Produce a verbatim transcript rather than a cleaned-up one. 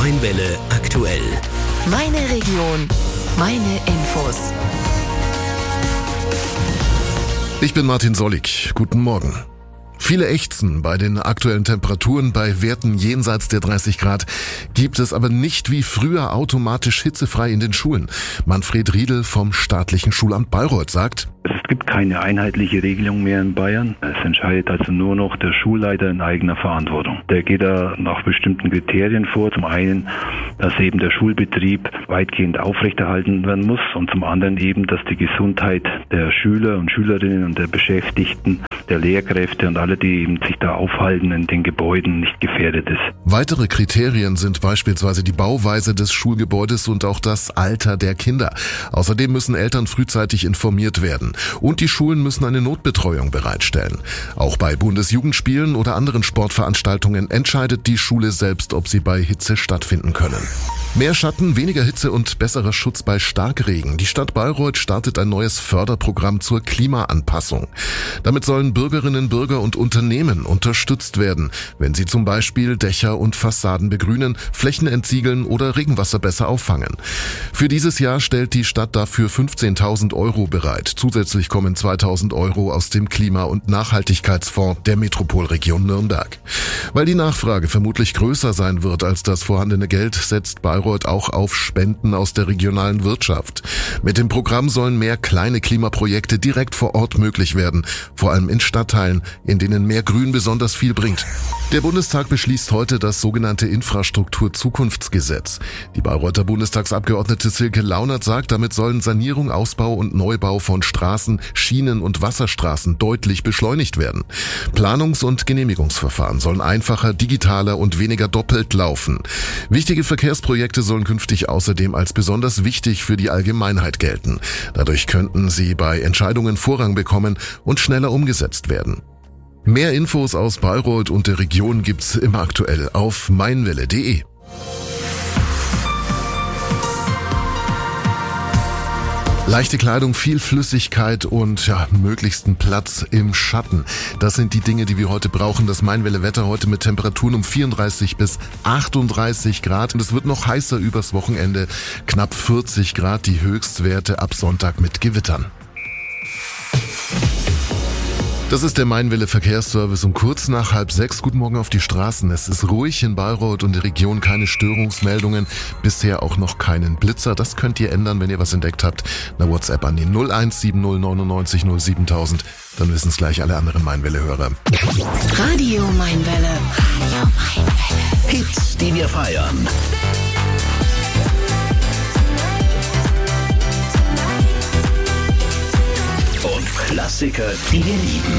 Mainwelle aktuell. Meine Region, meine Infos. Ich bin Martin Sollig. Guten Morgen. Viele ächzen bei den aktuellen Temperaturen. Bei Werten jenseits der dreißig Grad gibt es aber nicht wie früher automatisch hitzefrei in den Schulen. Manfred Riedel vom staatlichen Schulamt Bayreuth sagt: Es gibt keine einheitliche Regelung mehr in Bayern. Es entscheidet also nur noch der Schulleiter in eigener Verantwortung. Der geht da nach bestimmten Kriterien vor. Zum einen, dass eben der Schulbetrieb weitgehend aufrechterhalten werden muss und zum anderen eben, dass die Gesundheit der Schüler und Schülerinnen und der Beschäftigten, der Lehrkräfte und alle, die eben sich da aufhalten in den Gebäuden, nicht gefährdet ist. Weitere Kriterien sind beispielsweise die Bauweise des Schulgebäudes und auch das Alter der Kinder. Außerdem müssen Eltern frühzeitig informiert werden. Und die Schulen müssen eine Notbetreuung bereitstellen. Auch bei Bundesjugendspielen oder anderen Sportveranstaltungen entscheidet die Schule selbst, ob sie bei Hitze stattfinden können. Mehr Schatten, weniger Hitze und besserer Schutz bei Starkregen. Die Stadt Bayreuth startet ein neues Förderprogramm zur Klimaanpassung. Damit sollen Bürgerinnen, Bürger und Unternehmen unterstützt werden, wenn sie zum Beispiel Dächer und Fassaden begrünen, Flächen entsiegeln oder Regenwasser besser auffangen. Für dieses Jahr stellt die Stadt dafür fünfzehntausend Euro bereit. Zusätzlich kommen zweitausend Euro aus dem Klima- und Nachhaltigkeitsfonds der Metropolregion Nürnberg. Weil die Nachfrage vermutlich größer sein wird als das vorhandene Geld, setzt Bayreuth auch auf Spenden aus der regionalen Wirtschaft. Mit dem Programm sollen mehr kleine Klimaprojekte direkt vor Ort möglich werden, vor allem in Stadtteilen, in denen mehr Grün besonders viel bringt. Der Bundestag beschließt heute das sogenannte Infrastruktur-Zukunftsgesetz. Die Bayreuther Bundestagsabgeordnete Silke Launert sagt, damit sollen Sanierung, Ausbau und Neubau von Straßen, Schienen und Wasserstraßen deutlich beschleunigt werden. Planungs- und Genehmigungsverfahren sollen einfacher, digitaler und weniger doppelt laufen. Wichtige Verkehrsprojekte sollen künftig außerdem als besonders wichtig für die Allgemeinheit gelten. Dadurch könnten sie bei Entscheidungen Vorrang bekommen und schneller umgesetzt werden. Mehr Infos aus Bayreuth und der Region gibt's immer aktuell auf mainwelle punkt de. Leichte Kleidung, viel Flüssigkeit und ja, möglichsten Platz im Schatten. Das sind die Dinge, die wir heute brauchen. Das Mainwelle-Wetter heute mit Temperaturen um vierunddreißig bis achtunddreißig Grad. Und es wird noch heißer übers Wochenende. Knapp vierzig Grad, die Höchstwerte ab Sonntag mit Gewittern. Das ist der Mainwelle Verkehrsservice um kurz nach halb sechs. Guten Morgen auf die Straßen. Es ist ruhig in Bayreuth und der Region, keine Störungsmeldungen. Bisher auch noch keinen Blitzer. Das könnt ihr ändern, wenn ihr was entdeckt habt. Eine WhatsApp an die null eins sieben null neunundneunzig null siebentausend. Dann wissen es gleich alle anderen Mainwelle-Hörer. Radio Mainwelle. Radio Mainwelle. Hits, die wir feiern. Und Klassiker, die wir lieben.